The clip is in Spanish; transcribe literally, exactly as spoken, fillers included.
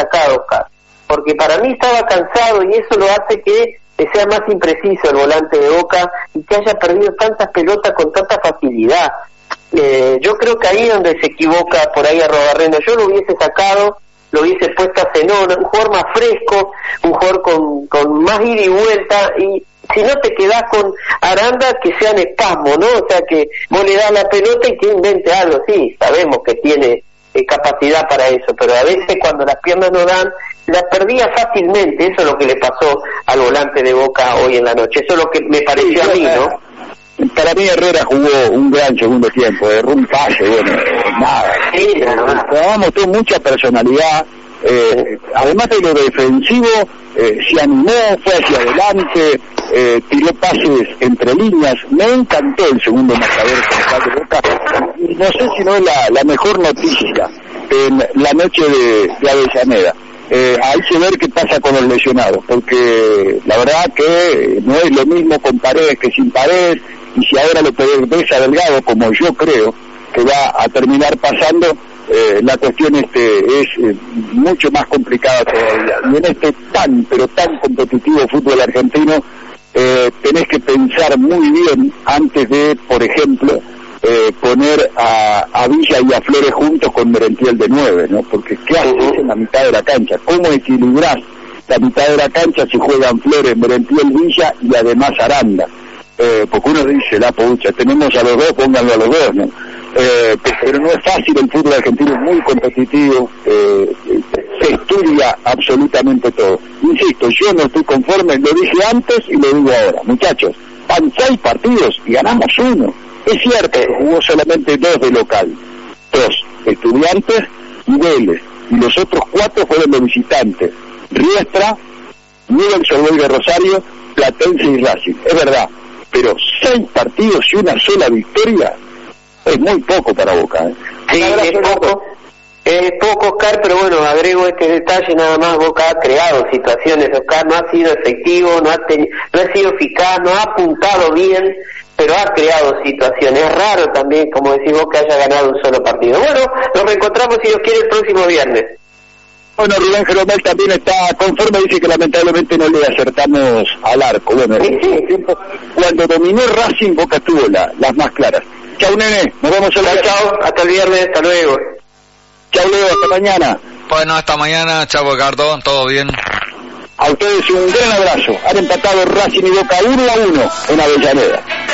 sacado, Oscar, porque para mí estaba cansado y eso lo hace que sea más impreciso el volante de Boca y que haya perdido tantas pelotas con tanta facilidad. Eh, yo creo que ahí es donde se equivoca por ahí Arruabarrena. Yo lo hubiese sacado, lo hubiese puesto a Zenón, un jugador más fresco, un jugador con, con más ida y vuelta, y si no te quedás con Aranda, que sea en espasmo, ¿no? O sea, que vos le das la pelota y que invente algo. Sí, sabemos que tiene eh, capacidad para eso, pero a veces cuando las piernas no dan, las perdía fácilmente. Eso es lo que le pasó al volante de Boca hoy en la noche. Eso es lo que me pareció sí, a mí, ¿no? Para mí Herrera jugó un gran segundo tiempo, de un pase, bueno, nada. Sí, nada. Pero mostró mucha personalidad, eh, además de lo defensivo, eh, se animó, fue hacia adelante, eh, tiró pases entre líneas. Me encantó el segundo marcador central de Boca. Y no sé si no es la, la mejor noticia en la noche de, de Avellaneda. Eh, hay que ver qué pasa con los lesionados, porque la verdad que no es lo mismo con Paredes que sin Paredes, y si ahora lo ves a Delgado, como yo creo que va a terminar pasando, eh, la cuestión este es eh, mucho más complicada todavía. Y en este tan, pero tan competitivo fútbol argentino, eh, tenés que pensar muy bien antes de, por ejemplo, eh, poner a, a Villa y a Flores juntos con Merentiel de nueve, ¿no? Porque ¿qué haces en la mitad de la cancha? ¿Cómo equilibrás la mitad de la cancha si juegan Flores, Merentiel, Villa y además Aranda? Eh, porque uno dice, la pucha, tenemos a los dos, pónganlo a los dos, ¿no? Eh, pero no es fácil, el fútbol argentino es muy competitivo, eh, se estudia absolutamente todo. Insisto, yo no estoy conforme, lo dije antes y lo digo ahora, muchachos, van seis partidos y ganamos uno. Es cierto, jugó solamente dos de local, dos, Estudiantes y Vélez, y los otros cuatro fueron de visitantes, Riestra, Newell's Old Boys de Rosario, Platense y Racing, es verdad, pero seis partidos y una sola victoria es muy poco para Boca, ¿eh? Sí, es poco, es poco, Oscar, pero bueno, agrego este detalle nada más. Boca ha creado situaciones, Oscar, no ha sido efectivo, no ha, teni- no ha sido eficaz, no ha apuntado bien, pero ha creado situaciones. Es raro también, como decís vos, que haya ganado un solo partido. Bueno, nos reencontramos, si Dios quiere, el próximo viernes. Bueno, Rubén Jeromel también está conforme, dice que lamentablemente no le acertamos al arco. Bueno, en el tiempo, cuando dominó Racing, Boca tuvo la, las más claras. Chau, nene, nos vemos el Chau, chau, hasta el viernes, hasta luego. Chau, Leo, hasta mañana. Bueno, hasta mañana, chau, Ricardo, todo bien. A ustedes un gran abrazo. Han empatado Racing y Boca uno a uno en Avellaneda.